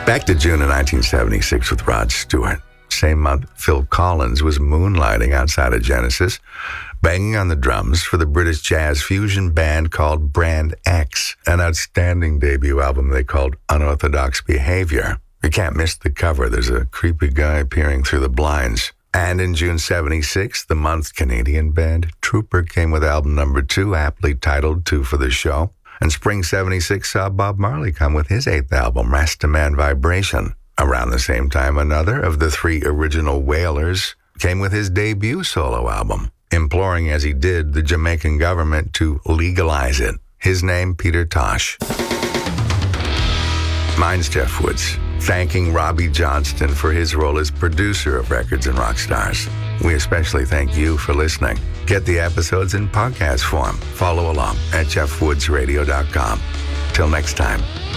Back to June of 1976 with Rod Stewart. Same month, Phil Collins was moonlighting outside of Genesis, banging on the drums for the British jazz fusion band called Brand X, an outstanding debut album they called Unorthodox Behavior. You can't miss the cover. There's a creepy guy peering through the blinds. And in June 76, the month, Canadian band Trooper came with album number 2, aptly titled Two for the Show. And spring 76 saw Bob Marley come with his 8th album, Rastaman Vibration. Around the same time, another of the 3 original Wailers came with his debut solo album, imploring as he did the Jamaican government to legalize it. His name, Peter Tosh. Mine's Jeff Woods, thanking Robbie Johnston for his role as producer of Records and Rock Stars. We especially thank you for listening. Get the episodes in podcast form. Follow along at jeffwoodsradio.com. Till next time.